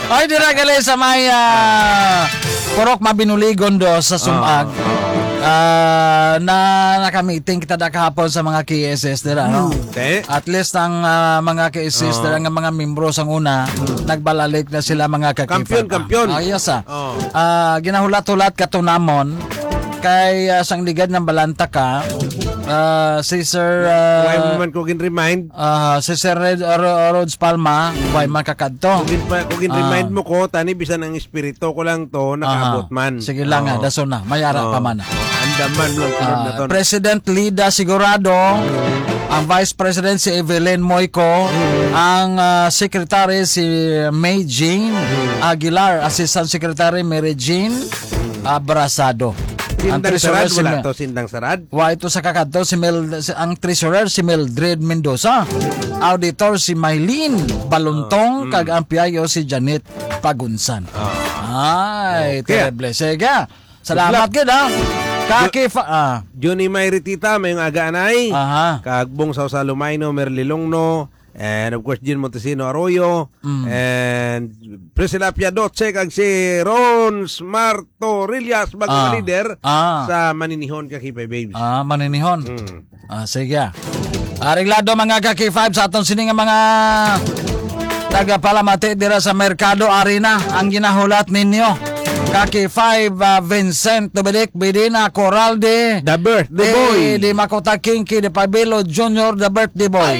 Ay, dira gali sa may Purok Mabinuligon do sa Sumag. Na nakamiting kita da kahapon sa mga KSS dira, no? At least ang mga KSS dira nga mga membro sang una nagbalalik na sila mga kakipad. Kampiyon. Yes, ginahulat-hulat katunamon kay sang ligad ng Balantaka. Si Sir why man ko gin-remind si Sir Rhodes Palma why man kakadto kung gin-remind mo ko tani bisan ang espiritu ko lang to nakaabot man. Sige lang nga daso na mayara pa man. Andaman lang na to. President Lida Sigurado, ang Vice President si Evelyn Moico, ang Secretary si May Jean Aguilar, Assistant Secretary Mary Jean Abrasado. Sindang Sarad, wala to Sindang Sarad. Wa ito sa kakadto ang treasurer si Mildred Mendoza, auditor si Maylene Baluntong, kag ang PIO si Janet Pagunsan. Ay, terrible. Sige. Salamat gid ha. Johnny Mayritita may aga anay. Kagbong sa Lumayno Merlilongno. And of course, Jean Montesino Arroyo. And Priscilla Piadoce kag si Ron Smarto Rillas bagong leader sa Maninihon Kakipay Babes. Maninihon. Sige. Areglado mga Kaki5 sa aton sini nga mga taga-palamati dira sa Mercado Arena ang ginahulat ninyo. Kaki5 Vincent Dobedik Bidina Coralde The Birthday Boy Di Makota Kinky De Pabilo Jr. The Birthday Boy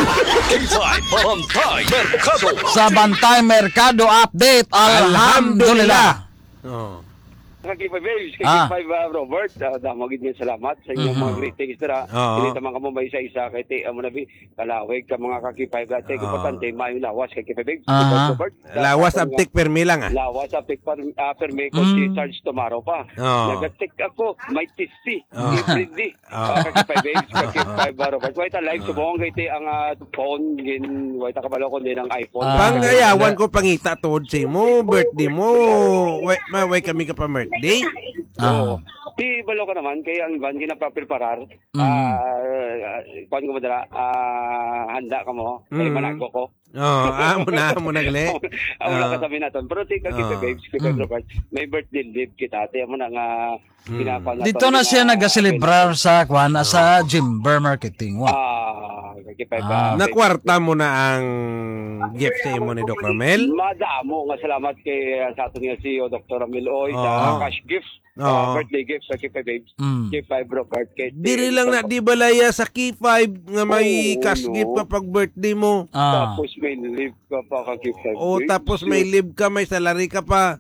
sa Bantay Mercado Update. Alhamdulillah. Kakipay Babes, Kakipay Robert, damagid niya salamat sa inyong mga greetings na pinita mga kamo may isa-isa kay Te Amunabi, kalawig ka mga Kakipay Gate, kupatante mayo lawas Kakipay Babes, Robert. Lawas aptik permi lang Lawas aptik permi ko si Charles Tomaro pa. Nagatik ako, may tisti, everyday, Kakipay Babes, Kakipay Robert. Wait, live subong kay Te ang phone, wait, kabalo ko din ang iPhone. Pangayawan ko pangita tod si mo, birthday mo, wait kami ka pa birthday. Di balo ka naman kaya ang van ginapapreparar kuan ko madala handa ka mo kay manago ko muna gali wala ka sabi natin pero di Kakipay Babes Robert may birthday live kita ate mo na nga pinapan natin dito na siya nagaselebrar sa kuan sa Jimber Marketing Kakipay ba nakwarta mo na ang gift sa imo ni Dr. Mel madamo nga salamat kay sa ato niya si Dr. Mel Oy sa cash gift birthday gift sa Kakipay Babes Kakipay Robert diri lang na di balaya sa K5 nga may cash gift kapag birthday mo tapos may live ka pa Kakipay tapos may live ka may salary ka pa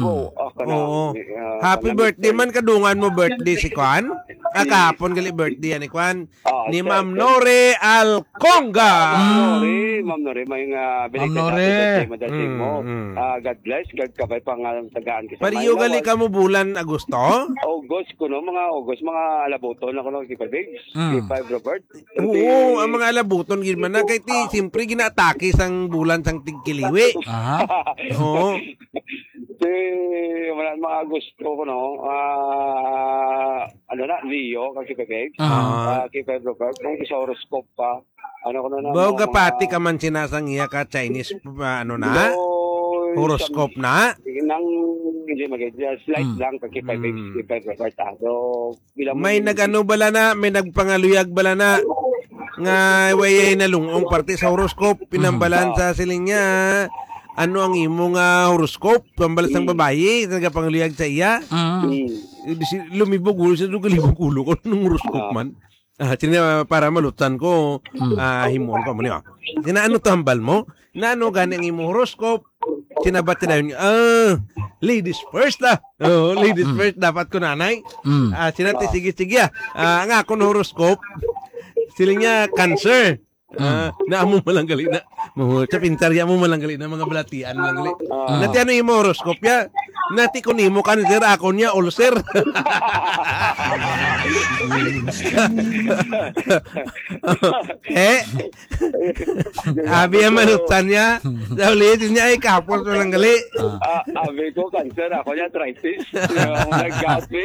happy birthday man kadungan mo birthday si Kwan kahapon gali birthday ni Kwan ni Ma'am Nore Alconga Ma'am Nore may binigay Nore madasig mo God bless God kabay pang tagaan kita pariyo gali ka mo bulan Agosto August ko no mga alabuton ako no Kakipay Babes Kakipay Robert ang mga alabuton gid man na kay ti simpre ginaatake sang bulan sang tigkiliwi mga gusto ko no Leo Kakipay Babes Kakipay Robert nung isa horoscope pa ko na Boga pati ka man sinasang iya ka Chinese horoscope na nang hindi slide lang Kakipay Babes Kakipay Robert may nagano bala na may nagpangaluyag bala na nga way na lungong parte sa horoscope pinambalan sa siling niya ano ang imo nga horoscope pambalas ng babae nagapanguliyag sa iya lumibog ulo sa dugalibog ulo ko ng horoscope man para malutan ko himon pa mo niya ano to hambal mo na ano gani ang imo horoscope sinabat na yun ladies first ladies first dapat ko nanay sinati sige ang akong horoscope siling niya cancer na amo malanggali na mo sa pintarya mo malanggali na mga balatian malanggali nati ano yung horoscope ya Nati ko nimo cancer, ako niya ulcer. Abi ang manutan niya. Sa ulitin niya ay kapos walang gali. Abi ko cancer, ako niya arthritis. Yung nag-gas me.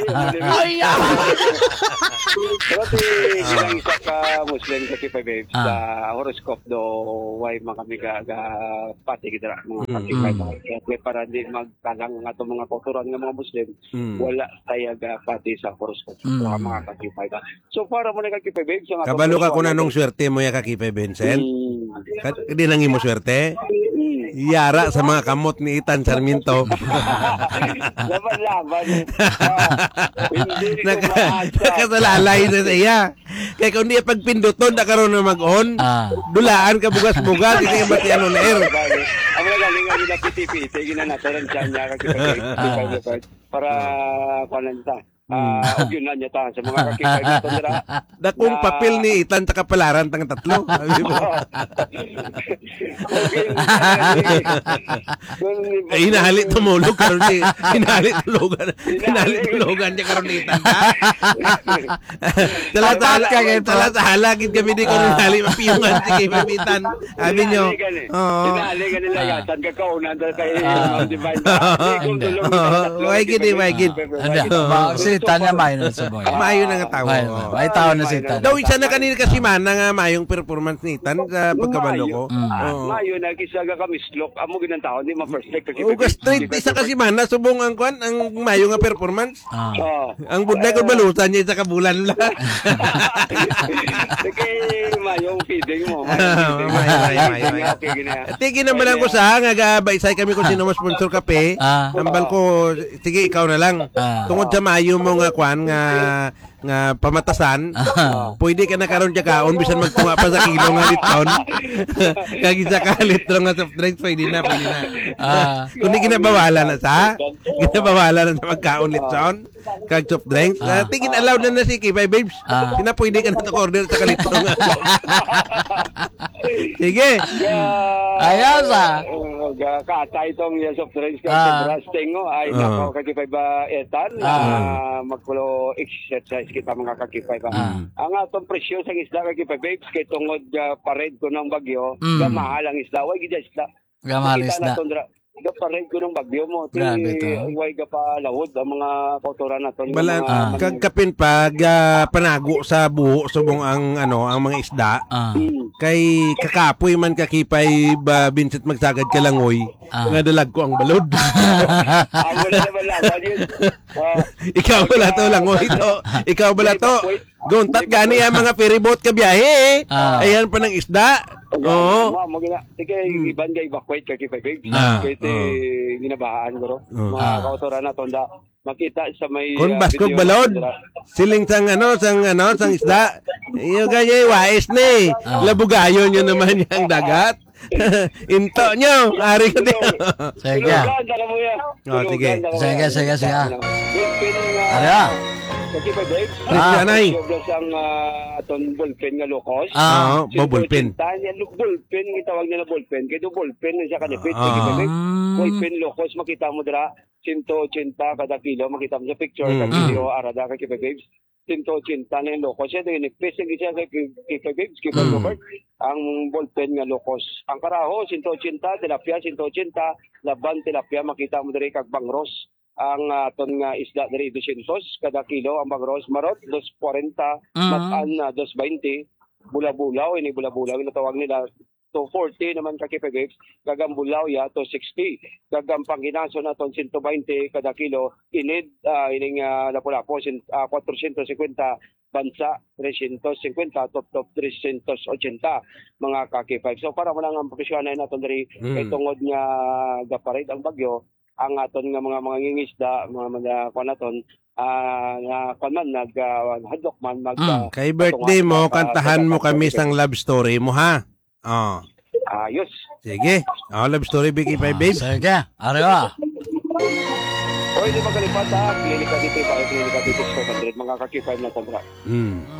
Pero bilang isa ka Muslim sa Kipa Babes, sa horoscope do, why mga kami pati kita mga kakipay. Kaya para di magtalang nga itong mga kulturan ng mga Muslim, wala tayo pati sa horoscope. Mga kakipay. So para mo na Kakipay Babes. Kabalo ka kung anong swerte mo ya Kakipay Vincent? Hindi nangi mo swerte? Yara sa mga kamot ni Itan Sarmiento. Laban-laban. Hindi ko maasa. Nakasalalay na siya. Kaya kung di pagpinduton, nakaroon na mag-on, dulaan ka bugas-bugas, hindi ka mati ano na air. Ang mga galing nga nila piti-piti, ginanataran siya niya para pananta. Yun na niya ta sa mga kakipay na ito nila. Dakong papel ni Itan sa kapalaran tang tatlo. Ay, hinahalit tumulog karon ni hinahalit tulugan niya karon ni Itan. Tala gid kami di karon hinahalit mapiyungan si kay Itan. Abi nyo. Hinahalit nila yatan ka kaunan kay Divine. Why gid. Tanya mayo na sa boy. Mayo na nga tao. May tao na si Tan. Daw isa na kanina kasi mana nga mayong performance ni Tan sa pagkabalo ko. Mayo na kisaga kami slok. Amo ginang tao di ma-perfect kasi. Uga straight isa kasi mana subong ang kwan ang mayo nga performance. Ang budlay ko balutan niya sa kabulan la. Sige mayo feeding mo. Mayo. Tigin naman lang ko sa nga baisay kami kung sino mo sponsor kape. Ambal ko sige ikaw na lang. Tungod sa mayo mo nga kwan nga pamatasan, pwede ka na karon diya kaon bisan magtunga pa sa kilo nga liton. Kag isa ka litro nga soft drinks pwede na. Kung di ginabawalan na sa magkaon liton kag soft drinks, tigin allowed na si Kipa Babes. Sina pwede ka na to order sa kalitro nga. Sige. Ayasa. Kaatay itong soft drinks ka drasting mo ay nako Kakipay ba etan magkulo exercise kita mga Kakipay ba. Ang atong presyo sa isda Kakipay Babes kay tungod pared ko ng bagyo, gamahal ang isda, way gid isda. Gamahal isda. Pared ko ng bagyo mo, way ga pa lawod ang mga kultura naton. Kag kapin pag panago sa buho subong ang ang mga isda. Kay kakapoy man Kakipay ba Vincent magsagad ka langoy nga dalag ko ang balod. Ikaw wala to langoy to. Ikaw wala to. Guntat gani ang mga ferryboat ka biyahe. Ayan pa ng isda. Oo. Sige, iban ga evacuate Kakipay Babes. Kasi ginabahaan ko mga kautoran naton da makita sa may kung baskog balod siling sang sang isda iyo gaya wais ni labugayon nyo naman yung dagat. Into nyo ari ko din. Sige Ara Kakipay Babes Christianay ang aton ballpen nga lokos ballpen ballpen gitawag nila ballpen kay do ballpen siya kanipit ballpen lokos makita mo dira 180 kada kilo makita mo sa picture sa video arada Kakipay Babes 180 na yung lokos siya din nipis siya kay Kakipay Babes Kakipay Robert ang ballpen nga lokos ang karaho 180 tilapia 180 laban tilapia makita mo diri kag bangros ang aton nga isda diri 200 kada kilo ang bangros marot 240 matan 220 bula-bulaw ini bula-bulaw tawag nila 240 naman Kakipay Babes gagang bulaw ya 260 gagang panginaso naton 120 kada kilo inid ining lapu-lapu 450 bansa 350 top 380 mga Kakipay. So para mo lang ang professional naton diri kay tungod nga gaparid ang bagyo ang aton nga mga ngingisda mga kuanaton man naghadlok man kay birthday mo kantahan mo kami sang love story mo ha. Ayos. Sige. Love story Kakipay Babes. Sige. Ariwa. Oy, di magkalipat klinika dito 500 mga Kakipay na tandra.